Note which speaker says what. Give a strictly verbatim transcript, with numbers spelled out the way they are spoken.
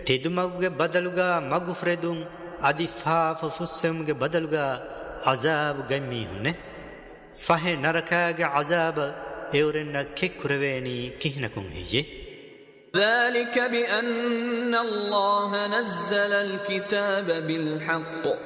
Speaker 1: ತಿದುಮಗುಗೆ ಬದಲುಗಾ ಮಗುಫ್ರೆದುಂ ಅದಿ ಫಾಫ ಫುಸ್ಸೆಮ್ಗೆ ಬದಲುಗಾ ಅಜಾಬ್ ಗಮ್ಮಿ ಹುನ್ನೆ ಫಹೆ ನರಕಾಗೆ ಅಜಾಬ ಎವರೆನ್ನ ಕೆಕ್ಕುರವೇನಿ ಕಿಹಿನಕುಂ ಹಿಯೆ
Speaker 2: ذلك بأن الله نزل الكتاب بالحق